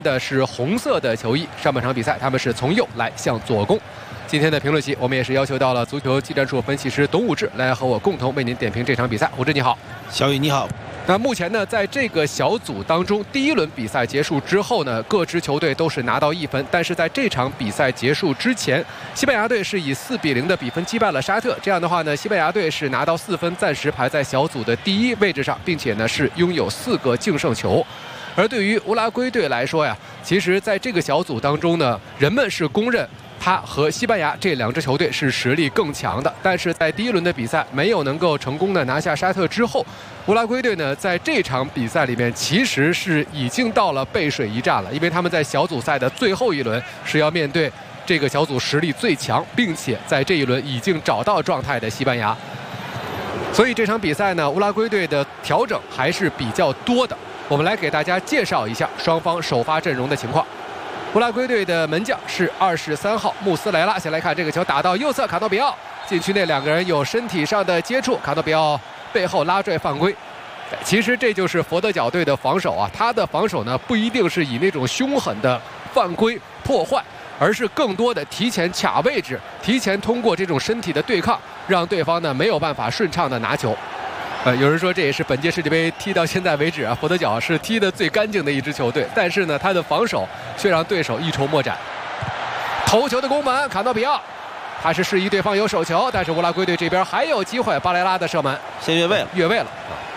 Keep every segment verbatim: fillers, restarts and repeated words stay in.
的是红色的球衣，上半场比赛他们是从右来向左攻。今天的评论席，我们也是要求到了足球技战术分析师董武志来和我共同为您点评这场比赛。武志你好。 小雨你好。 那目前呢，在这个小组当中，第一轮比赛结束之后呢，各支球队都是拿到一分。但是在这场比赛结束之前，西班牙队是以四比零的比分击败了沙特。这样的话呢，西班牙队是拿到四分，暂时排在小组的第一位置上，并且呢是拥有四个净胜球。而对于乌拉圭队来说呀，其实在这个小组当中呢，人们是公认他和西班牙这两支球队是实力更强的。但是在第一轮的比赛没有能够成功的拿下沙特之后，乌拉圭队呢在这场比赛里面其实是已经到了背水一战了，因为他们在小组赛的最后一轮是要面对这个小组实力最强，并且在这一轮已经找到状态的西班牙。所以这场比赛呢，乌拉圭队的调整还是比较多的。我们来给大家介绍一下双方首发阵容的情况。乌拉圭队的门将是二十三号穆斯莱拉。先来看这个球打到右侧，卡诺比奥禁区内两个人有身体上的接触，卡诺比奥背后拉拽犯规。其实这就是佛得角队的防守啊，他的防守呢不一定是以那种凶狠的犯规破坏，而是更多的提前卡位置，提前通过这种身体的对抗，让对方呢没有办法顺畅的拿球。呃，有人说这也是本届世界杯踢到现在为止啊，佛得角是踢得最干净的一支球队，但是呢，他的防守却让对手一筹莫展。头球的攻门，卡诺比奥，他是示意对方有手球，但是乌拉圭队这边还有机会，巴雷拉的射门先越位了， 越位了。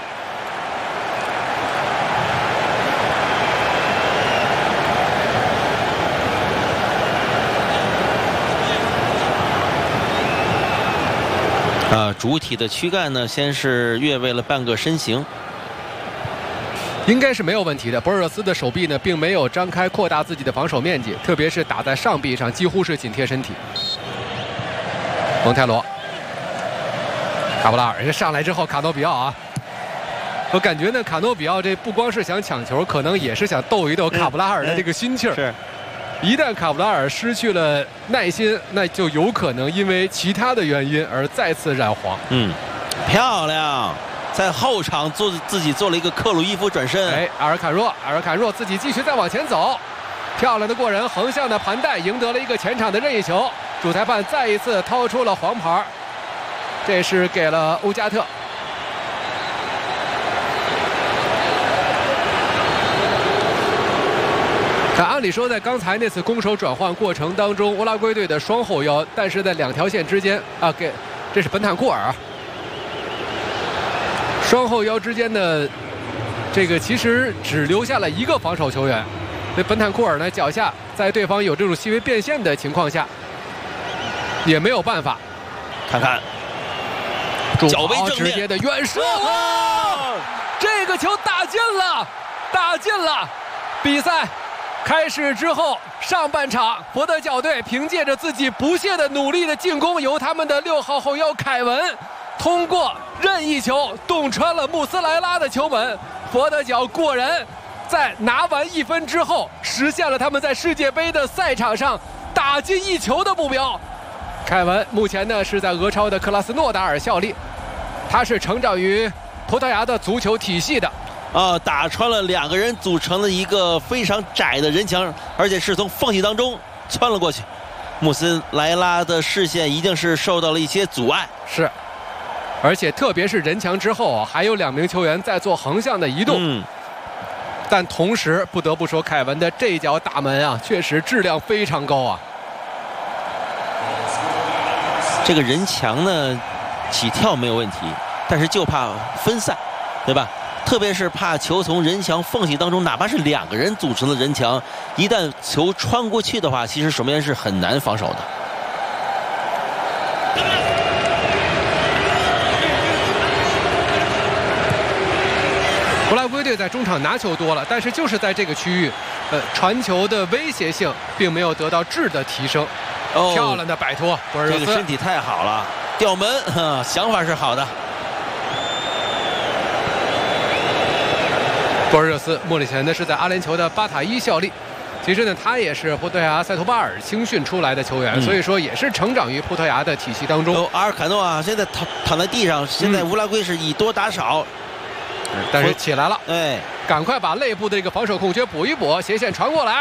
啊，主体的躯干呢，先是越位了半个身形， 应该是没有问题的。博尔热斯的手臂呢，并没有张开扩大自己的防守面积，特别是打在上臂上，几乎是紧贴身体。蒙泰罗，卡布拉尔，人家上来之后，卡诺比奥啊，我感觉呢，卡诺比奥这不光是想抢球，可能也是想逗一逗卡布拉尔的这个心气儿。 是。 一旦卡布拉尔失去了耐心，那就有可能因为其他的原因而再次染黄。 嗯，漂亮，在后场做自己做了一个克鲁伊夫转身。 哎，阿尔坎若，阿尔坎若自己继续再往前走，漂亮的过人，横向的盘带，赢得了一个前场的任意球。主裁判再一次掏出了黄牌，这是给了乌加特。但按理说，在刚才那次攻守转换过程当中，乌拉圭队的双后腰，但是在两条线之间啊，给这是本坦库尔，双后腰之间的这个其实只留下了一个防守球员。那本坦库尔呢，脚下在对方有这种细微变线的情况下，也没有办法。 看看，脚背正面直接的远射，哦，这个球打进了，打进了，比赛开始之后，上半场佛得角队凭借着自己不懈的努力的进攻，由他们的六号后腰凯文通过任意球洞穿了穆斯莱拉的球门。佛得角果然在拿完一分之后，实现了他们在世界杯的赛场上打进一球的目标。凯文目前呢是在俄超的克拉斯诺达尔效力，他是成长于葡萄牙的足球体系的。 啊，打穿了两个人组成了一个非常窄的人墙，而且是从缝隙当中穿了过去。穆斯莱拉的视线一定是受到了一些阻碍， 是，而且特别是人墙之后啊，还有两名球员在做横向的移动。嗯，但同时不得不说，凯文的这一脚打门啊，确实质量非常高啊。 这个人墙呢，起跳没有问题，但是就怕分散，对吧？特别是怕球从人墙缝隙当中，哪怕是两个人组成的人墙，一旦球穿过去的话，其实守门员是很难防守的。 乌拉圭队在中场拿球多了，但是就是在这个区域，呃，传球的威胁性并没有得到质的提升。哦，漂亮的摆脱，博尔热斯这个身体太好了，吊门，呵，想法是好的。 博尔热斯目前呢是在阿联酋的巴塔伊效力，其实呢他也是葡萄牙塞图巴尔青训出来的球员，嗯、所以说也是成长于葡萄牙的体系当中。 哦，阿尔坎诺啊，现在躺躺在地上，现在乌拉圭是以多打少， 嗯、但是起来了， 哎， 赶快把内部的这个防守空缺补一补，斜线传过来。